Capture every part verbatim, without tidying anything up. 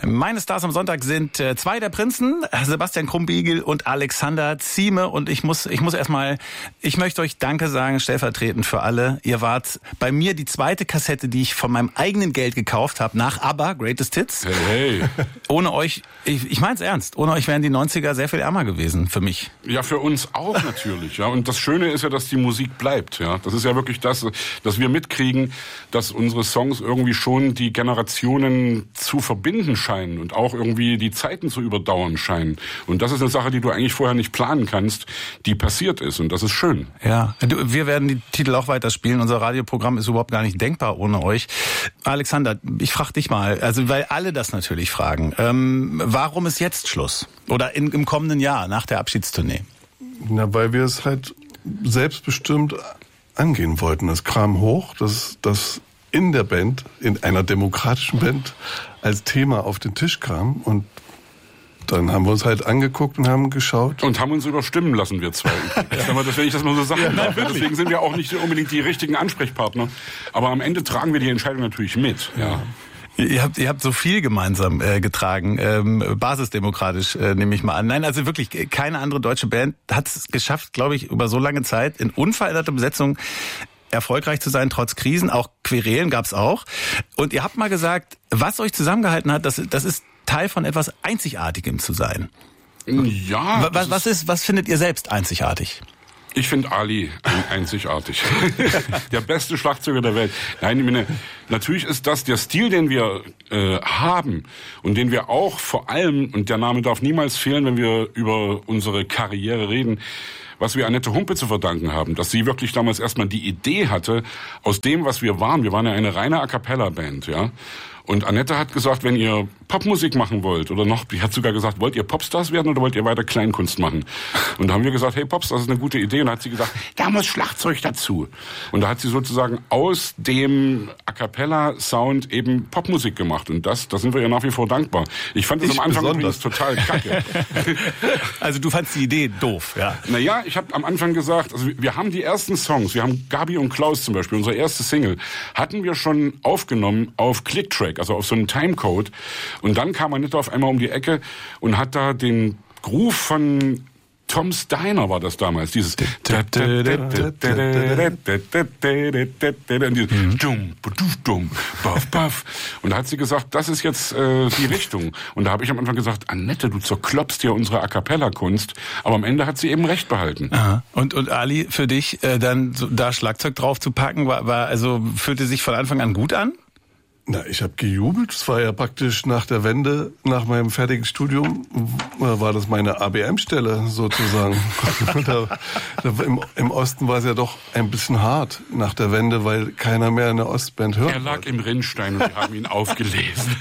Meine Stars am Sonntag sind äh, zwei der Prinzen, Sebastian Krumbiegel und Alexander Zieme. Und ich muss, ich muss erstmal, ich möchte euch Danke sagen, stellvertretend für alle. Ihr wart bei mir die zweite Kassette, die ich von meinem eigenen Geld gekauft habe, nach ABBA, Greatest Hits. Hey, hey. Ohne euch, ich, ich mein's ernst, ohne euch wären die neunziger sehr viel ärmer gewesen, für mich. Ja, für uns auch natürlich. Ja. Und das Schöne ist ja, dass die Musik bleibt. Ja. Das ist ja wirklich das, dass wir mitkriegen, dass unsere Songs irgendwie schon die Generationen zu verbinden scheinen und auch irgendwie die Zeiten zu überdauern scheinen. Und das ist eine Sache, die du eigentlich vorher nicht planen kannst, die passiert ist. Und das ist schön. Ja, wir werden die Titel auch weiterspielen. Unser Radioprogramm ist überhaupt gar nicht denkbar ohne euch. Alexander, ich frage dich mal, also weil alle das natürlich fragen, ähm, warum ist jetzt Schluss? Oder in, im kommenden Jahr, nach der Abschiedstournee? Na, weil wir es halt selbstbestimmt angehen wollten. Es kam hoch, dass das in der Band, in einer demokratischen Band, als Thema auf den Tisch kam. Und dann haben wir uns halt angeguckt und haben geschaut. Und haben uns überstimmen lassen, wir zwei. Ja. Das, wenn ich das mal so sagen ja, darf. Deswegen sind wir auch nicht unbedingt die richtigen Ansprechpartner. Aber am Ende tragen wir die Entscheidung natürlich mit. Ja. Ihr habt, ihr habt so viel gemeinsam äh, getragen, ähm, basisdemokratisch äh, nehme ich mal an. Nein, also wirklich, keine andere deutsche Band hat es geschafft, glaube ich, über so lange Zeit in unveränderter Besetzung erfolgreich zu sein, trotz Krisen. Auch Querelen gab's auch. Und ihr habt mal gesagt, was euch zusammengehalten hat, das, das ist Teil von etwas Einzigartigem zu sein. Ja. Was, was ist, was findet ihr selbst einzigartig? Ich finde Ali einzigartig. Der beste Schlagzeuger der Welt. Nein, ich meine, natürlich ist das der Stil, den wir äh, haben und den wir auch vor allem, und der Name darf niemals fehlen, wenn wir über unsere Karriere reden, was wir Annette Humpe zu verdanken haben, dass sie wirklich damals erstmal die Idee hatte, aus dem, was wir waren, wir waren ja eine reine A-Cappella-Band, ja. Und Annette hat gesagt, wenn ihr Popmusik machen wollt, oder noch, die hat sogar gesagt, wollt ihr Popstars werden oder wollt ihr weiter Kleinkunst machen? Und da haben wir gesagt, hey Popstars ist eine gute Idee. Und da hat sie gesagt, da muss Schlagzeug dazu. Und da hat sie sozusagen aus dem A-Cappella-Sound eben Popmusik gemacht. Und das, da sind wir ihr nach wie vor dankbar. Ich fand das ich am Anfang besonders. übrigens total kacke. Also du fandst die Idee doof, ja? Naja, ich habe am Anfang gesagt, also wir haben die ersten Songs, wir haben Gabi und Klaus zum Beispiel, unsere erste Single, hatten wir schon aufgenommen auf Clicktrack, also auf so einen Timecode. Und dann kam Annette auf einmal um die Ecke und hat da den Groove von Tom Steiner war das damals, dieses und da hat sie gesagt, das ist jetzt äh, die Richtung. Und da habe ich am Anfang gesagt, Annette, du zerklopfst ja unsere A-Cappella-Kunst. Aber am Ende hat sie eben recht behalten. Aha. Und und Ali, für dich äh, dann so, da Schlagzeug drauf zu packen, war, war also fühlte sich von Anfang an gut an? Na, ich habe gejubelt. Es war ja praktisch nach der Wende, nach meinem fertigen Studium, war das meine A B M-Stelle sozusagen. da, da, im, Im Osten war es ja doch ein bisschen hart nach der Wende, weil keiner mehr eine Ostband hört. Er lag im Rinnstein und wir haben ihn aufgelesen.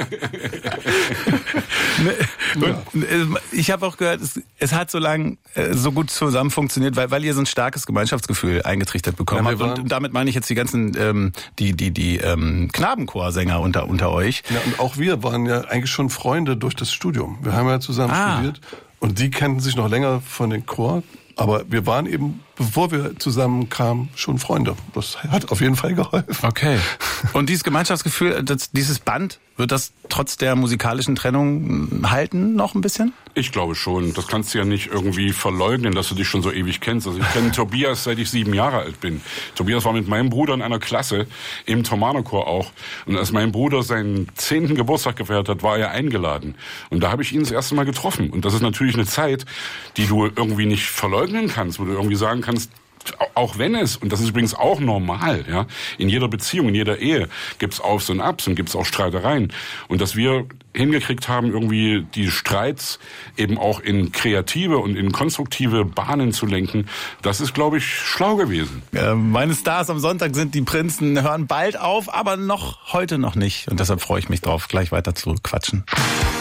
Und ich habe auch gehört, es, es hat so lang äh, so gut zusammen funktioniert, weil, weil ihr so ein starkes Gemeinschaftsgefühl eingetrichtert bekommen ja, habt. Und damit meine ich jetzt die ganzen, ähm, die die die ähm, Knabenchorsänger unter unter euch. Ja, und auch wir waren ja eigentlich schon Freunde durch das Studium. Wir haben ja zusammen ah. studiert und die kannten sich noch länger von den Chor. Aber wir waren eben, bevor wir zusammenkamen, schon Freunde. Das hat auf jeden Fall geholfen. Okay. Und dieses Gemeinschaftsgefühl, das, dieses Band, wird das trotz der musikalischen Trennung halten noch ein bisschen? Ich glaube schon. Das kannst du ja nicht irgendwie verleugnen, dass du dich schon so ewig kennst. Also ich kenne Tobias, seit ich sieben Jahre alt bin. Tobias war mit meinem Bruder in einer Klasse, im Thomanerchor auch. Und als mein Bruder seinen zehnten Geburtstag gefeiert hat, war er eingeladen. Und da habe ich ihn das erste Mal getroffen. Und das ist natürlich eine Zeit, die du irgendwie nicht verleugnen kannst, wo du irgendwie sagen kannst, auch wenn es, und das ist übrigens auch normal, ja, in jeder Beziehung, in jeder Ehe gibt's Aufs und Abs und gibt's auch Streitereien. Und dass wir hingekriegt haben, irgendwie die Streits eben auch in kreative und in konstruktive Bahnen zu lenken, das ist, glaube ich, schlau gewesen. Äh, meine Stars am Sonntag sind die Prinzen, hören bald auf, aber noch heute noch nicht. Und deshalb freue ich mich drauf, gleich weiter zu quatschen.